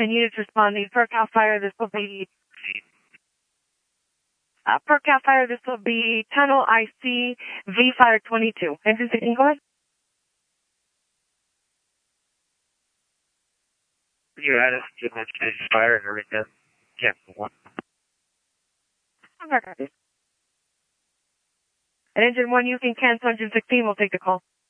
and units responding. Per CAL FIRE, this will be... per CAL FIRE, this will be Tunnel IC V Fire 22. Engine 16, go ahead. You had us to change fire and everything. Cancel 1. And Engine 1, you can cancel. Engine 16 will take the call.